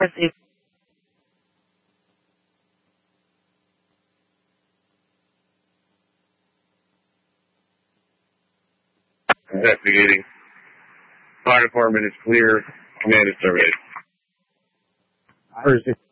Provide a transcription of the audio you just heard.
Received. Investigating. Fire department is clear. Command is terminated. Thursday.